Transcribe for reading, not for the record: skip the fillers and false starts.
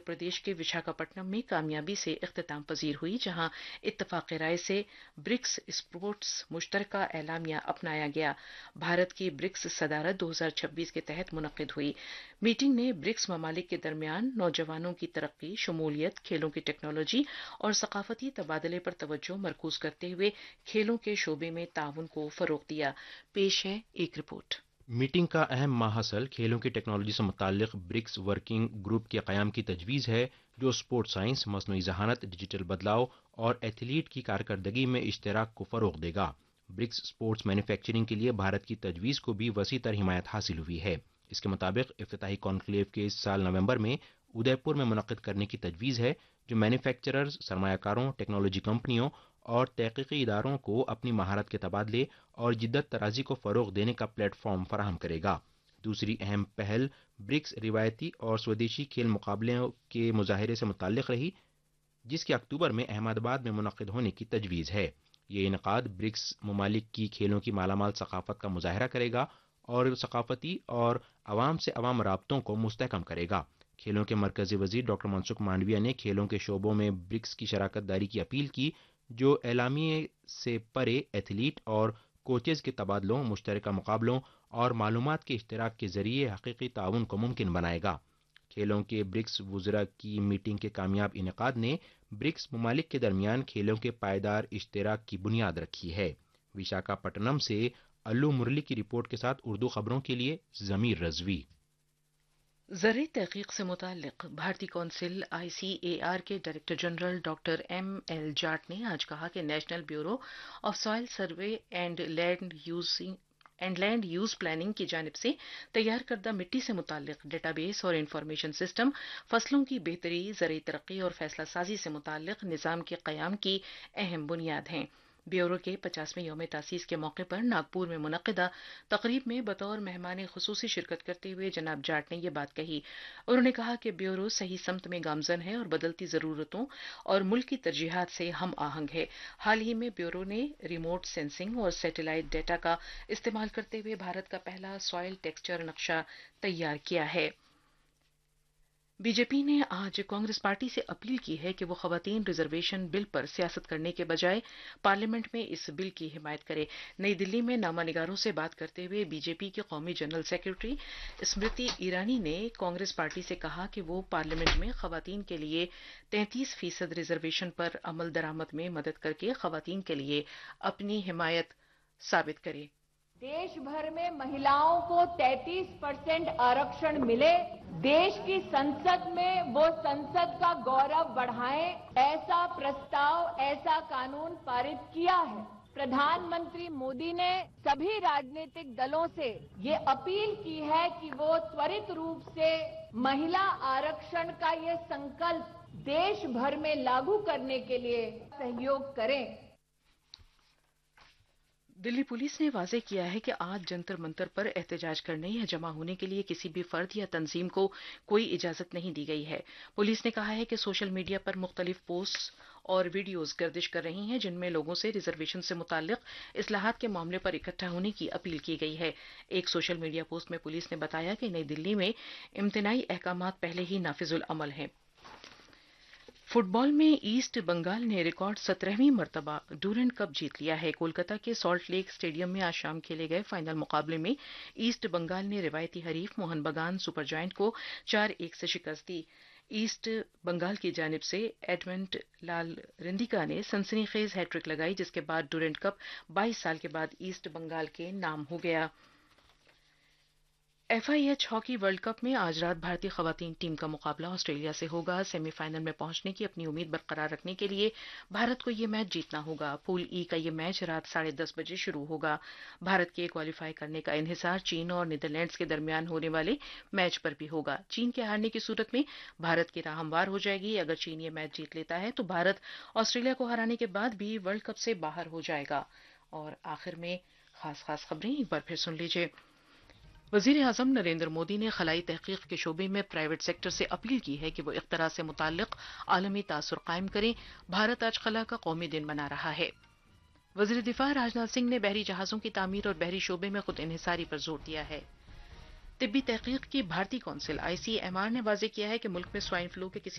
प्रदेश के विशाखापट्टनम में कामयाबी से इख्तिताम पजीर हुई, जहां इत्तफाक राय से ब्रिक्स स्पोर्ट्स मुश्तरका एलामिया अपनाया गया। भारत की ब्रिक्स सदारत 2026 के तहत मुनक्किद हुई। मीटिंग ने ब्रिक्स ममालिक के दरमियान नौजवानों की तरक्की, शमूलियत, खेलों की टेक्नोलॉजी और सकाफती तबादले पर तवज्जो मरकूज करते हुए खेलों के शोबे में ताउन को फरोग दिया। पेश है एक रिपोर्ट। मीटिंग का अहम माहसल खेलों की टेक्नोलॉजी से मुताल्लिक ब्रिक्स वर्किंग ग्रुप के क़याम की तजवीज़ है, जो स्पोर्ट साइंस, मसनूई ज़हानत, डिजिटल बदलाव और एथलीट की कारकर्दगी में इश्तराक को फ़रोग देगा। ब्रिक्स स्पोर्ट्स मैन्युफैक्चरिंग के लिए भारत की तजवीज़ को भी वसी तर हिमायत हासिल हुई है। इसके मुताबिक इफ्तिताही कॉन्क्लेव के इस साल नवंबर में उदयपुर में मुनक्किद करने की तजवीज़ है, जो मैन्युफैक्चरर्स, सरमायाकारों, टेक्नोलॉजी कंपनियों और तहकीकी इदारों को अपनी महारत के तबादले और जिद्दत तराजी को फ़रोग देने का प्लेटफॉर्म फराहम करेगा। दूसरी अहम पहल ब्रिक्स रिवायती और स्वदेशी खेल मुकाबलों के मुजाहरे से मुताल्लिक रही, जिसके अक्टूबर में अहमदाबाद में मुनक्किद होने की तजवीज़ है। ये इनकाद ब्रिक्स ममालिक की खेलों की मालामाल सकाफत का मुजाहरा करेगा और सकाफती और अवाम से अवाम राब्तों को मुस्तहकम करेगा। खेलों के मरकजी वजीर डॉक्टर मनसुख मांडविया ने खेलों के शोबों में ब्रिक्स की शराकत दारी की अपील की, जो एलामिये से परे एथलीट और कोचेज़ के तबादलों, मुश्तरका मुकाबलों और मालूमात के इश्तराक के जरिए हकीकी ताउन को मुमकिन बनाएगा। खेलों के ब्रिक्स वुज़रा की मीटिंग के कामयाब इनेकाद ने ब्रिक्स ममालिक के दरमियान खेलों के पायदार इश्तराक की बुनियाद रखी है। विशाखापट्टनम से अल्लू मुरली की रिपोर्ट के साथ उर्दू खबरों के लिए ज़मीर रजवी। ज़राई तहकीक से मुताल्लिक भारतीय कौंसिल ICAR के director general doctor ML Jat ने आज कहा कि national bureau of soil survey and land use planning की जानिब से तैयार करदा मिट्टी से मुताल्लिक डेटाबेस और इंफॉर्मेशन सिस्टम फसलों की बेहतरी, ज़राई तरक्की और फैसला साजी से मुताल्लिक निज़ाम के क़याम की अहम बुनियाद हैं। ब्यूरो के 50वें यौम तासीस के मौके पर नागपुर में मुनक्किदा तकरीब में बतौर मेहमान खुसूसी शिरकत करते हुए जनाब जाट ने यह बात कही। उन्होंने कहा कि ब्यूरो सही समत में गामजन है और बदलती ज़रूरतों और मुल्क की तरजीहात से हम आहंग है। हाल ही में ब्यूरो ने रिमोट सेंसिंग और सैटेलाइट डेटा का इस्तेमाल करते हुए भारत का पहला सॉइल टेक्सचर नक्शा तैयार किया है। बीजेपी ने आज कांग्रेस पार्टी से अपील की है कि वो खवातीन रिजर्वेशन बिल पर सियासत करने के बजाय पार्लियामेंट में इस बिल की हिमायत करे। नई दिल्ली में नामानिगारों से बात करते हुए बीजेपी के कौमी जनरल सेक्रेटरी स्मृति ईरानी ने कांग्रेस पार्टी से कहा कि वो पार्लियामेंट में खवातीन के लिए 33% रिजर्वेशन पर अमल दरामद में मदद करके खवातीन के लिए अपनी हिमायत साबित करे। देश भर में महिलाओं को 33% आरक्षण मिले, देश की संसद में वो संसद का गौरव बढ़ाएं, ऐसा प्रस्ताव, ऐसा कानून पारित किया है। प्रधानमंत्री मोदी ने सभी राजनीतिक दलों से ये अपील की है कि वो त्वरित रूप से महिला आरक्षण का ये संकल्प देश भर में लागू करने के लिए सहयोग करें। दिल्ली पुलिस ने वाज़ेह किया है कि आज जंतर मंतर पर एहतजाज करने या जमा होने के लिए किसी भी फर्द या तंजीम को कोई इजाजत नहीं दी गई है। पुलिस ने कहा है कि सोशल मीडिया पर मुख्तलिफ पोस्ट और वीडियोज गर्दिश कर रही हैं, जिनमें लोगों से रिजर्वेशन से मुताल्लिक इस्लाहात के मामले पर इकट्ठा होने की अपील की गई है। एक सोशल मीडिया पोस्ट में पुलिस ने बताया कि नई दिल्ली में इम्तिनाई अहकामात पहले ही नाफिजुल अमल हैं। फुटबॉल में ईस्ट बंगाल ने रिकॉर्ड 17वीं मरतबा डूरेंट कप जीत लिया है। कोलकाता के सॉल्ट लेक स्टेडियम में आज शाम खेले गए फाइनल मुकाबले में ईस्ट बंगाल ने रिवायती हरीफ मोहन बगान सुपर जायंट को 4-1 से शिकस्त दी। ईस्ट बंगाल की जानिब से एडमंड लाल रिंदिका ने सनसनीखेज हैट्रिक लगाई, जिसके बाद डूरेंट कप 22 साल के बाद ईस्ट बंगाल के नाम हो गया। FIH हॉकी वर्ल्ड कप में आज रात भारतीय खवातीन टीम का मुकाबला ऑस्ट्रेलिया से होगा। सेमीफाइनल में पहुंचने की अपनी उम्मीद बरकरार रखने के लिए भारत को ये मैच जीतना होगा। पूल E का ये मैच रात 10:30 बजे शुरू होगा। भारत के क्वालिफाई करने का इन्हिसार चीन और नीदरलैंड्स के दरमियान होने वाले मैच पर भी होगा। चीन के हारने की सूरत में भारत की राह हमवार हो जाएगी। अगर चीन ये मैच जीत लेता है तो भारत ऑस्ट्रेलिया को हराने के बाद भी वर्ल्ड कप से बाहर हो जाएगा। और आखिर में खास खबरें एक बार फिर सुन लीजिए। वज़ीर आज़म नरेंद्र मोदी ने खलाई तहकीक के शोबे में प्राइवेट सेक्टर से अपील की है कि वो इख्तरा से मुताल्लिक आलमी तासुर कायम करें। भारत आज खला का कौमी दिन मना रहा है। वज़ीर दिफा राजनाथ सिंह ने बहरी जहाज़ों की तामीर और बहरी शोबे में खुद इन्हिसारी पर जोर दिया है। तिब्बी तहकीक की भारतीय कौंसिल ICMR ने वाज़ेह किया है कि मुल्क में स्वाइन फ्लू के किसी